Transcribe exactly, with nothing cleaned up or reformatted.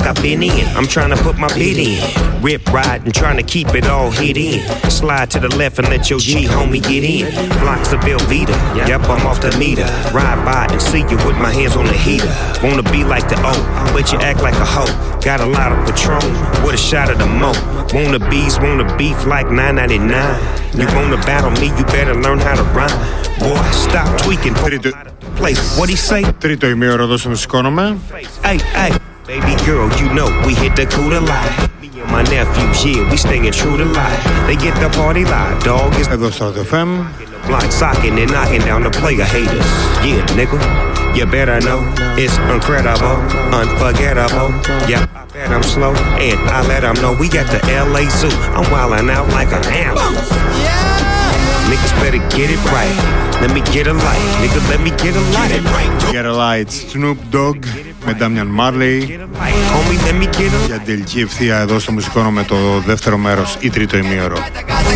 I've been in. I'm trying to put my bid in. Rip ride and trying to keep it all hid in. Slide to the left and let your G homie get in. Blocks of Velveeta, yep, I'm off the meter. Ride by and see you with my hands on the heater. Wanna be like the O, but you act like a hoe. Got a lot of Patron with a shot of the mo. Wanna bees, wanna beef like nine ninety-nine. You wanna battle me, you better learn how to rhyme. Boy, stop tweaking. Τρίτο, What he say? Τρίτο ημίωρο εδώ στο Σηκώνομαι. Hey, hey, baby girl, you know we hit the cool to life. Me and my nephews, yeah, we staying true to life. They get the party live, dog. Is εδώ στο εφ εμ. Like socking and knocking down the player haters. Yeah, nigga, you better know it's incredible, unforgettable. Yeah, I bet I'm slow and I let them know we got the L A Zoo. I'm wildin' out like an animal. Niggas better get it right. Let me get a light. Nigga, let me get a light. Get a light. Snoop Dogg με Damian Marley. Homie, let me get a light. Για τελική ευθεία εδώ στο Μουσικόνο με το δεύτερο μέρος ή τρίτο ημίωρο.